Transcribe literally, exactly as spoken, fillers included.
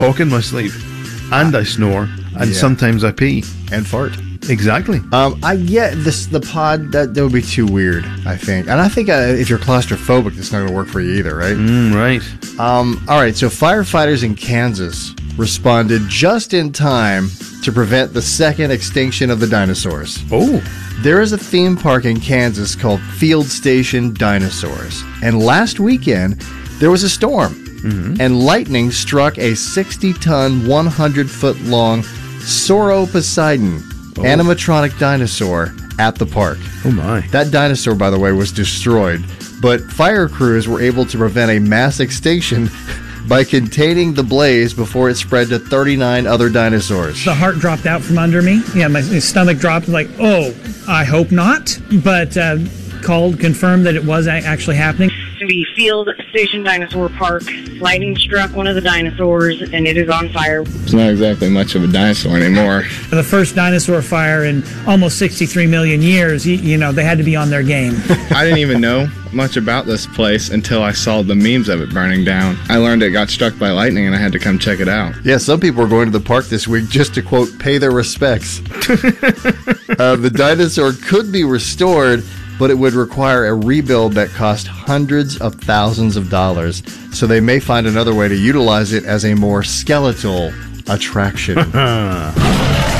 talk in my sleep, and I snore, and Yeah. sometimes I pee. And fart. Exactly. Um, I get this. The pod that, that would be too weird. I think, and I think uh, if you're claustrophobic, it's not going to work for you either, right? Mm, right. Um, all right. So firefighters in Kansas responded just in time to prevent the second extinction of the dinosaurs. Oh. There is a theme park in Kansas called Field Station Dinosaurs, and last weekend there was a storm, mm-hmm. and lightning struck a sixty-ton, one hundred foot long Sauroposeidon oh. animatronic dinosaur at the park. Oh my. That dinosaur, by the way, was destroyed, but fire crews were able to prevent a mass extinction by containing the blaze before it spread to thirty-nine other dinosaurs. The heart dropped out from under me. Yeah, my, my stomach dropped like, oh, I hope not. But uh, called, confirmed that it was actually happening. The Field Station Dinosaur Park. Lightning struck one of the dinosaurs, and it is on fire. It's not exactly much of a dinosaur anymore. The first dinosaur fire in almost sixty-three million years, you, you know, they had to be on their game. I didn't even know much about this place until I saw the memes of it burning down. I learned it got struck by lightning, and I had to come check it out. Yeah, some people are going to the park this week just to, quote, pay their respects. uh, the dinosaur could be restored, but it would require a rebuild that cost hundreds of thousands of dollars. So they may find another way to utilize it as a more skeletal attraction.